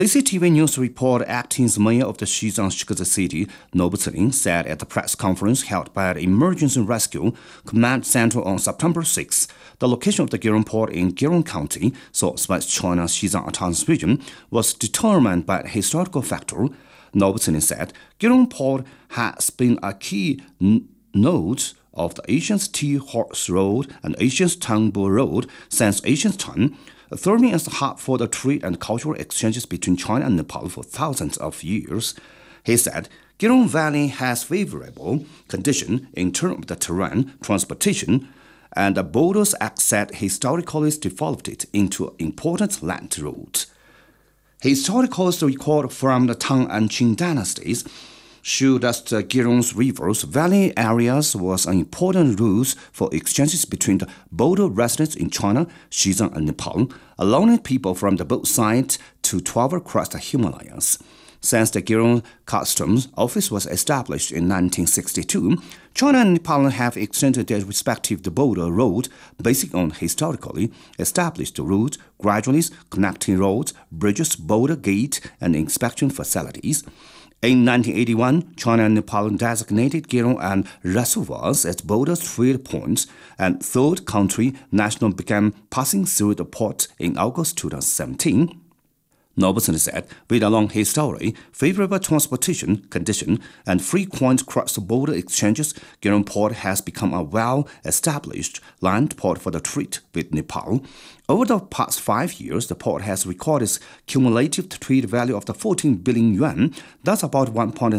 CCTV News report acting mayor of the Xizang Shikazi city, Nobu Ziling, said at the press conference held by the Emergency Rescue Command Center on September 6, the location of the Girong port in Girong County, Southwest China's Xizang Autonomous Region, was determined by a historical factor. Nobu Ziling said Girong port has been a key node of the ancient Tea Horse Road and ancient Tangbo Road since ancient time, serving as a hub for the trade and cultural exchanges between China and Nepal for thousands of years. He said Girong Valley has favorable conditions in terms of the terrain, transportation, and the borders access historically developed it into an important land route. Historical record from the Tang and Qing dynasties show that the Girong River's valley areas was an important route for exchanges between the border residents in China, Xizang, and Nepal, allowing people from the both sides to travel across the Himalayas. Since the Girong Customs Office was established in 1962, China and Nepal have extended their respective border road based on historically established routes, gradually connecting roads, bridges, border gate, and inspection facilities. In 1981, China and Nepal designated Girong and reservoirs as border trade points, and third country nationals began passing through the port in August 2017. Nobu Ziling said, with a long history, favorable transportation conditions, and frequent cross-border exchanges, Girong Port has become a well-established land port for the trade with Nepal. Over the past 5 years, the port has recorded cumulative trade value of the 14 billion yuan, that's about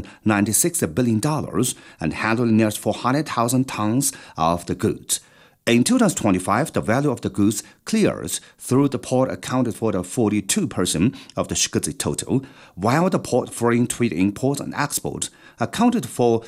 $1.96 billion, and handled nearly 400,000 tons of the goods. In 2025, the value of the goods cleared through the port accounted for the 42% of the Shikazi total, while the port foreign trade import and export accounted for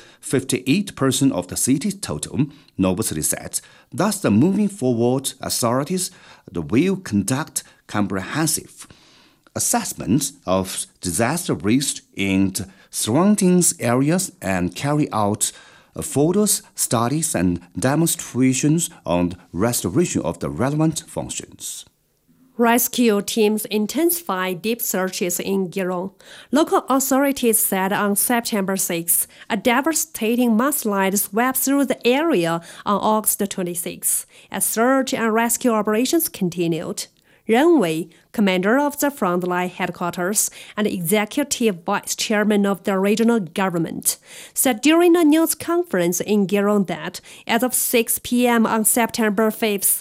58% of the city's total. Nobu Ziling said, thus the moving forward authorities will conduct comprehensive assessments of disaster risk in the surrounding areas and carry out photos, studies, and demonstrations on the restoration of the relevant functions. Rescue teams intensify deep searches in Girong. Local authorities said on September 6, a devastating mudslide swept through the area on August 26, as search and rescue operations continued. Ren Wei, commander of the Frontline Headquarters and executive vice chairman of the regional government, said during a news conference in Girong that, as of 6 p.m. on September 5th,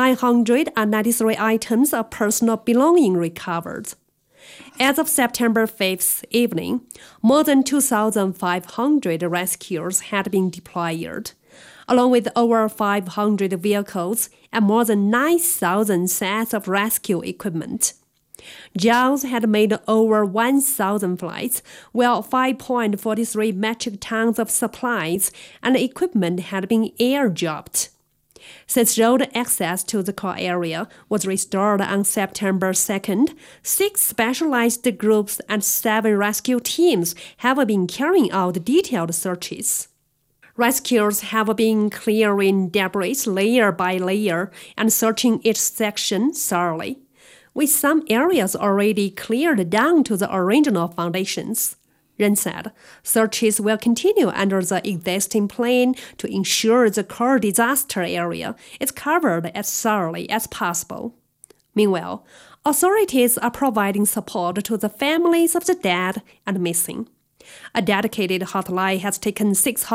993 items of personal belonging recovered. As of September 5th evening, more than 2,500 rescuers had been deployed, along with over 500 vehicles and more than 9,000 sets of rescue equipment. JAWS had made over 1,000 flights, while 5.43 metric tons of supplies and equipment had been airdropped. Since road access to the core area was restored on September 2nd, 6 specialized groups and 7 rescue teams have been carrying out detailed searches. Rescuers have been clearing debris layer by layer and searching each section thoroughly, with some areas already cleared down to the original foundations. Ren said, searches will continue under the existing plan to ensure the core disaster area is covered as thoroughly as possible. Meanwhile, authorities are providing support to the families of the dead and missing. A dedicated hotline has taken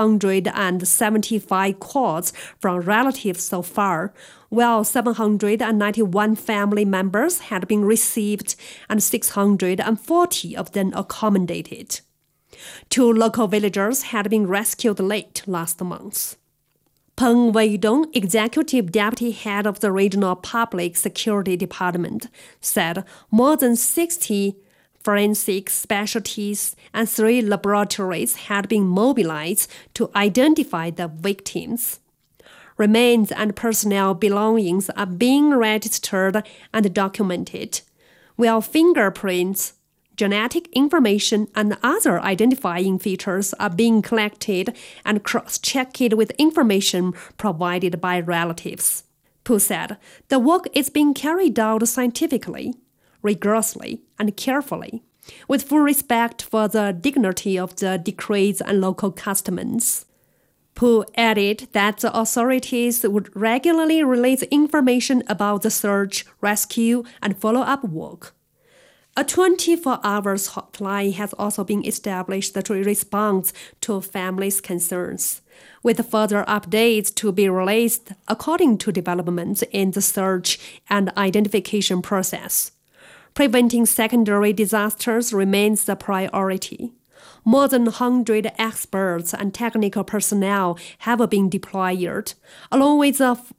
675 calls from relatives so far, while 791 family members had been received and 640 of them accommodated. 2 local villagers had been rescued late last month. Peng Weidong, executive deputy head of the Regional Public Security Department, said more than 60 forensic specialties and 3 laboratories had been mobilized to identify the victims. Remains and personnel belongings are being registered and documented, while fingerprints, genetic information, and other identifying features are being collected and cross-checked with information provided by relatives. Pu said, the work is being carried out scientifically. rigorously and carefully, with full respect for the dignity of the decrees and local customs. Pu added that the authorities would regularly release information about the search, rescue, and follow-up work. A 24-hour hotline has also been established to respond to families' concerns, with further updates to be released according to developments in the search and identification process. Preventing secondary disasters remains the priority. More than 100 experts and technical personnel have been deployed, along with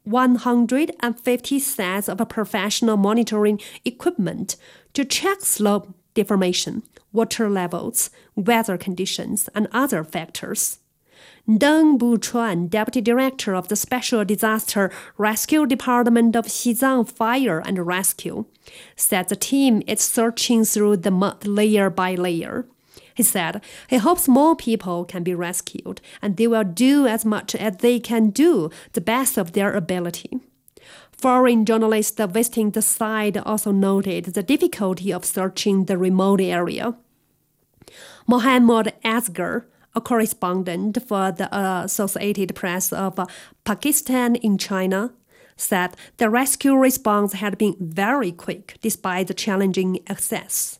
150 sets of professional monitoring equipment to check slope deformation, water levels, weather conditions, and other factors. Deng Buchuan, Deputy Director of the Special Disaster Rescue Department of Xizang Fire and Rescue, said the team is searching through the mud layer by layer. He said he hopes more people can be rescued, and they will do as much as they can do, the best of their ability. Foreign journalists visiting the site also noted the difficulty of searching the remote area. Mohammad Asghar, a correspondent for the Associated Press of Pakistan in China, said the rescue response had been very quick despite the challenging access.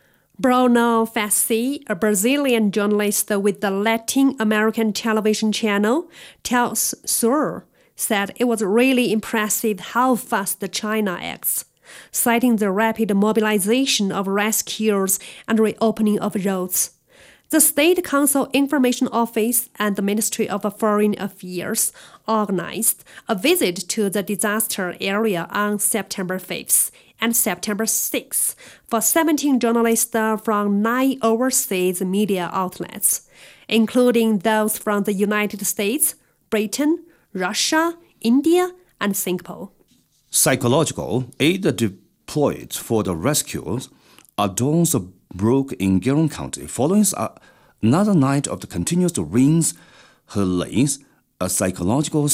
Bruno Fassi, a Brazilian journalist with the Latin American television channel Tells Sur, said it was really impressive how fast China acts, citing the rapid mobilization of rescuers and reopening of roads. The State Council Information Office and the Ministry of Foreign Affairs organized a visit to the disaster area on September 5th and September 6th for 17 journalists from 9 overseas media outlets, including those from the United States, Britain, Russia, India, and Singapore. Psychological aid deployed for the rescuers at dawns broke in Giron County following another night of the continuous rains. Helays, a psychological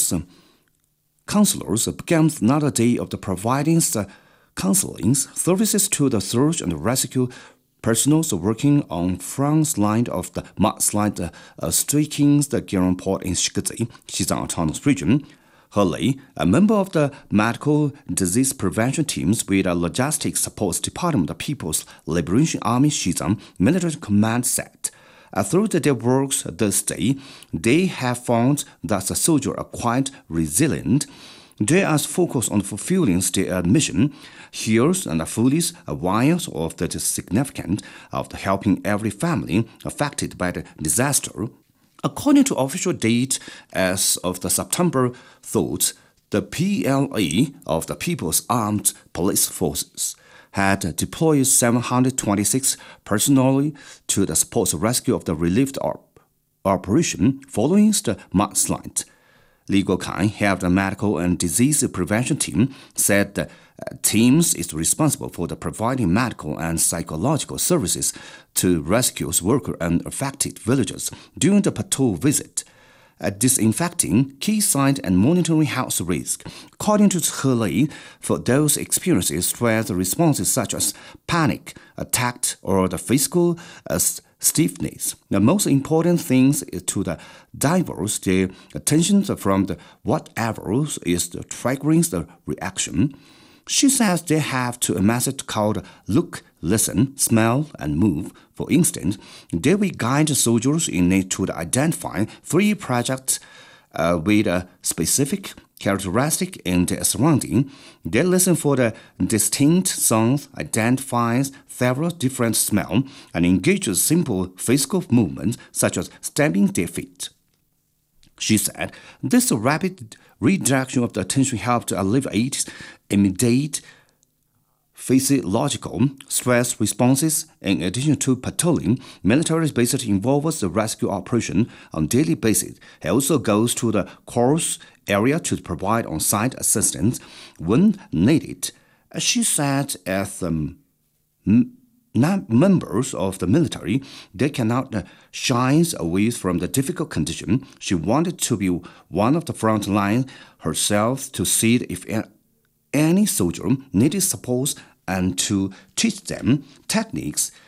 counselors, began another day of the providing counseling services to the search and rescue personnel working on front line of the mudslide striking the Giron Port in Shikezi, Xizang Autonomous Region. Helay, a member of the medical disease prevention teams with a logistics support department of the People's Liberation Army Xizang Military Command, said, through their works this day, they have found that the soldiers are quite resilient. They are focused on fulfilling their mission. Here's and fully aware of the significance of helping every family affected by the disaster. According to official date, as of the September 3rd, the PLA of the People's Armed Police Forces had deployed 726 personnel to the support rescue of the relief operation following the mudslide. Li Guokai, head of the medical and disease prevention team, said the teams is responsible for the providing medical and psychological services to rescue workers and affected villagers during the patrol visit, disinfecting key sites and monitoring health risk. According to Helay, for those experiencing stress responses such as panic, attack, or the physical stiffness, the most important thing is to the divers their attention from the whatever is triggering the reaction. She says they have to a method called look, listen, smell, and move. For instance, they will guide soldiers in it to identify 3 projects with a specific characteristic in their surrounding. They listen for the distinct sounds, identifies several different smells, and engage in simple physical movements such as stamping their feet. She said this rapid redirection of the attention helped alleviate immediate physiological stress responses. In addition to patrolling, military basically involves the rescue operation on a daily basis. It also goes to the course area to provide on-site assistance when needed. She said as members of the military, they cannot shy away from the difficult condition. She wanted to be one of the front line herself to see if any soldier needed support and to teach them techniques